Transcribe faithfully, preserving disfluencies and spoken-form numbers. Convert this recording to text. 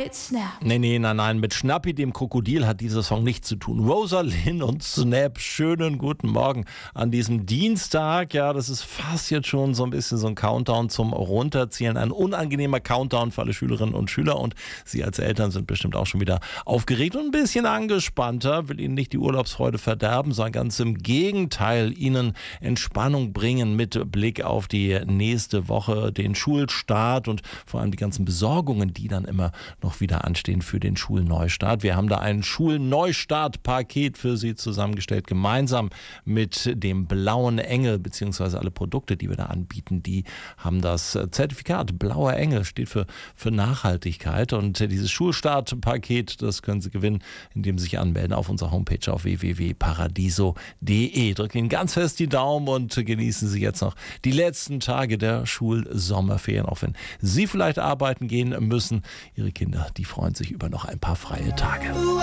might snap. Nee, nee, nein, nein, mit Schnappi, dem Krokodil, hat dieser Song nichts zu tun. Rosalind und Snap, schönen guten Morgen an diesem Dienstag. Ja, das ist fast jetzt schon so ein bisschen so ein Countdown zum Runterzählen. Ein unangenehmer Countdown für alle Schülerinnen und Schüler. Und Sie als Eltern sind bestimmt auch schon wieder aufgeregt und ein bisschen angespannter. Will Ihnen nicht die Urlaubsfreude verderben, sondern ganz im Gegenteil Ihnen Entspannung bringen mit Blick auf die nächste Woche, den Schulstart und vor allem die ganzen Besorgungen, die dann immer noch wieder anstehen für den Schulneustart. Wir haben da ein Schulneustart-Paket für Sie zusammengestellt, gemeinsam mit dem Blauen Engel, beziehungsweise alle Produkte, die wir da anbieten, die haben das Zertifikat Blauer Engel, steht für, für Nachhaltigkeit. Und dieses Schulstart-Paket, das können Sie gewinnen, indem Sie sich anmelden auf unserer Homepage auf w w w punkt paradiso punkt de. Drücken Ihnen ganz fest die Daumen und genießen Sie jetzt noch die letzten Tage der Schulsommerferien, auch wenn Sie vielleicht arbeiten gehen müssen. Ihre Kinder, die freuen sich über noch ein paar freie Tage.